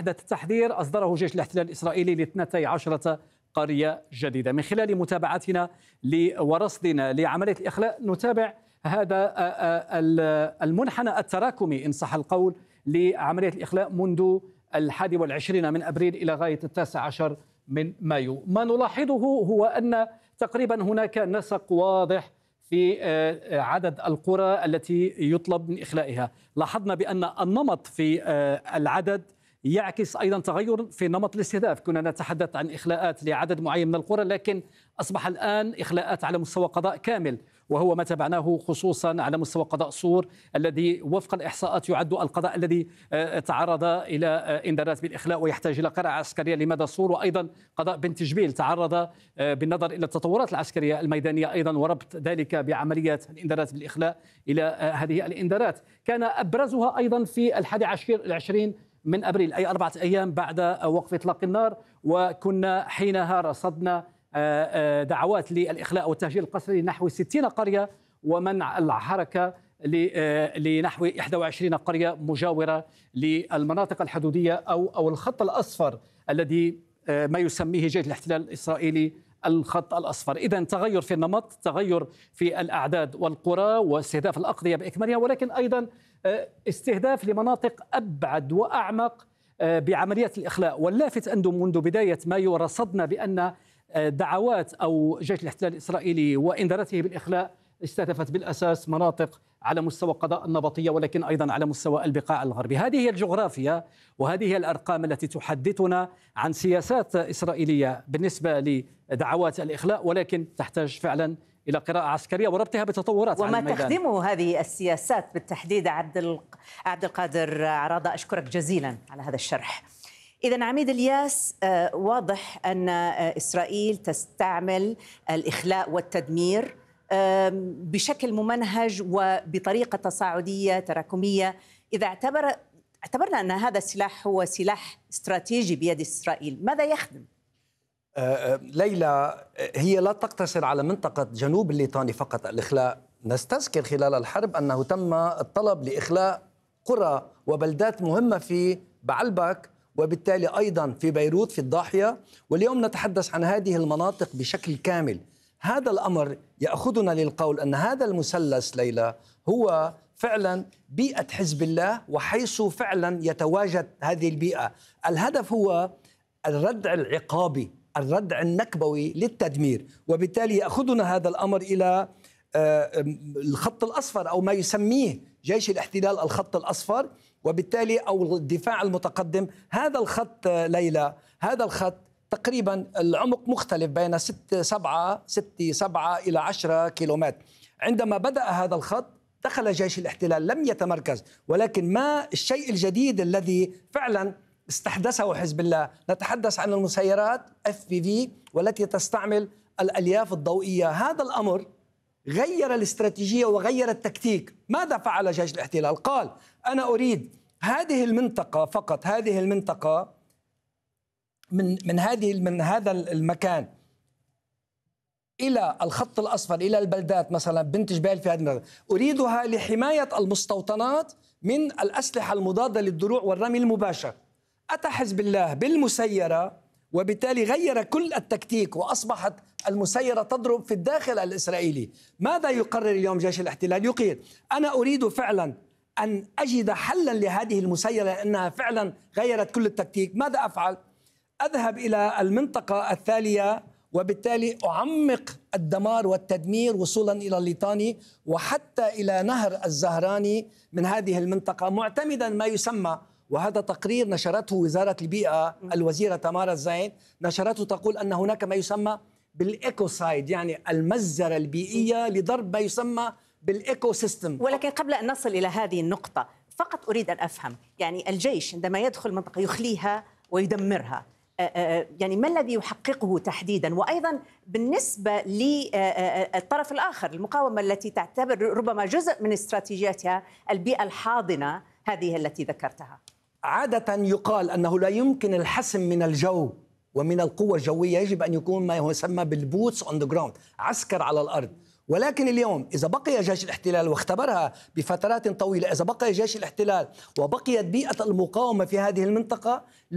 أحدث تحذير أصدره جيش الاحتلال الإسرائيلي ل 12 قرية جديدة. من خلال متابعتنا ورصدنا لعملية الإخلاء نتابع هذا المنحنى التراكمي إن صح القول لعملية الإخلاء منذ 21 من أبريل إلى غاية 19 من مايو. ما نلاحظه هو أن تقريبا هناك نسق واضح في عدد القرى التي يطلب من إخلائها. لاحظنا بأن النمط في العدد يعكس أيضا تغير في نمط الاستهداف. كنا نتحدث عن إخلاءات لعدد معين من القرى، لكن أصبح الآن إخلاءات على مستوى قضاء كامل، وهو ما تابعناه خصوصا على مستوى قضاء صور الذي وفق الإحصاءات يعد القضاء الذي تعرض إلى إنذارات بالإخلاء ويحتاج إلى قرعة عسكرية لمدى صور، وأيضا قضاء بنت جبيل تعرض بالنظر إلى التطورات العسكرية الميدانية أيضا وربط ذلك بعمليات الإنذارات بالإخلاء إلى هذه الإنذارات. كان أبرزها أيضا في 21 من أبريل، أي 4 أيام بعد وقف إطلاق النار، وكنا حينها رصدنا دعوات للإخلاء والتهجير القسري لنحو 60 قرية ومنع الحركة لنحو 21 قرية مجاورة للمناطق الحدودية أو الخط الأصفر الذي ما يسميه جيش الاحتلال الإسرائيلي الخط الأصفر. إذن تغير في النمط، تغير في الأعداد والقرى واستهداف الأقضية بإكملها، ولكن أيضا استهداف لمناطق أبعد وأعمق بعمليات الإخلاء. واللافت أنه منذ بداية مايو رصدنا بأن دعوات أو جيش الاحتلال الإسرائيلي وإنذارته بالإخلاء استهدفت بالأساس مناطق على مستوى قضاء النبطية، ولكن أيضا على مستوى البقاع الغربي. هذه هي الجغرافيا وهذه هي الأرقام التي تحدثنا عن سياسات إسرائيلية بالنسبة لدعوات الإخلاء، ولكن تحتاج فعلا إلى قراءة عسكرية وربطها بتطورات وما تخدمه هذه السياسات بالتحديد. عبد القادر عراضة، أشكرك جزيلا على هذا الشرح. إذن عميد الياس، واضح أن إسرائيل تستعمل الإخلاء والتدمير بشكل ممنهج وبطريقة تصاعدية تراكمية. إذا اعتبرنا أن هذا السلاح هو سلاح استراتيجي بيد إسرائيل، ماذا يخدم؟ ليلى، هي لا تقتصر على منطقة جنوب الليطاني فقط الإخلاء. نستذكر خلال الحرب أنه تم الطلب لإخلاء قرى وبلدات مهمة في بعلبك، وبالتالي أيضا في بيروت في الضاحية، واليوم نتحدث عن هذه المناطق بشكل كامل. هذا الأمر يأخذنا للقول أن هذا المثلث ليلى هو فعلا بيئة حزب الله، وحيث فعلا يتواجد هذه البيئة الهدف هو الردع العقابي، الردع النكبوي للتدمير. وبالتالي يأخذنا هذا الأمر إلى الخط الأصفر أو ما يسميه جيش الاحتلال الخط الأصفر، وبالتالي أو الدفاع المتقدم. هذا الخط ليلى، هذا الخط تقريبا العمق مختلف بين 7 إلى 10 كيلومتر. عندما بدأ هذا الخط دخل جيش الاحتلال، لم يتمركز، ولكن ما الشيء الجديد الذي فعلا استحدثه حزب الله؟ نتحدث عن المسيرات FPV والتي تستعمل الألياف الضوئية. هذا الأمر غير الاستراتيجية وغير التكتيك. ماذا فعل جيش الاحتلال؟ قال أنا أريد هذه المنطقة فقط، هذه المنطقة من هذا المكان إلى الخط الأصفر، إلى البلدات مثلا بنت جبال في هذه المنطقة، أريدها لحماية المستوطنات من الأسلحة المضادة للدروع والرمي المباشر. أتى حزب الله بالمسيرة، وبالتالي غير كل التكتيك، وأصبحت المسيرة تضرب في الداخل الإسرائيلي. ماذا يقرر اليوم جيش الاحتلال؟ يقول أنا أريد فعلا أن أجد حلا لهذه المسيرة لأنها فعلا غيرت كل التكتيك. ماذا أفعل؟ أذهب إلى المنطقة الثانية، وبالتالي أعمق الدمار والتدمير وصولا إلى الليطاني وحتى إلى نهر الزهراني من هذه المنطقة، معتمدا ما يسمى، وهذا تقرير نشرته وزارة البيئة، الوزيرة تمارا الزين نشرته، تقول أن هناك ما يسمى بالإيكوسايد، يعني المجزرة البيئية لضرب ما يسمى بالإيكو سيستم. ولكن قبل أن نصل إلى هذه النقطة فقط أريد أن أفهم، يعني الجيش عندما يدخل منطقة يخليها ويدمرها، يعني ما الذي يحققه تحديدا؟ وأيضا بالنسبة للطرف الآخر، المقاومة التي تعتبر ربما جزء من استراتيجيتها البيئة الحاضنة هذه التي ذكرتها. عادة يقال أنه لا يمكن الحسم من الجو ومن القوة الجوية، يجب أن يكون ما يسمى بالبوتس أون ذا جراوند، عسكر على الأرض. ولكن اليوم إذا بقي جيش الاحتلال واختبرها بفترات طويلة، إذا بقي جيش الاحتلال وبقيت بيئة المقاومة في هذه المنطقة،